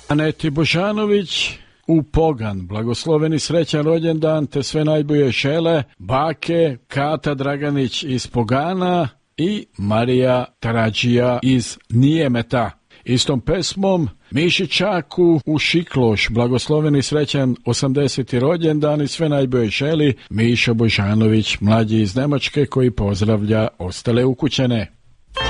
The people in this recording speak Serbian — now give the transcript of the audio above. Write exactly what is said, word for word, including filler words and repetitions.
Aneti Božanović u Pogan, blagosloveni srećan rođendan te sve najbolje žele bake Kata Draganić iz Pogana i Marija Tarađija iz Nijemeta. Istom pesmom Miši Čaku u Šikloš, blagosloveni srećan osamdeseti rođendan i sve najbolje želi Miša Božanović, mlađi iz Nemačke, koji pozdravlja ostale ukućene.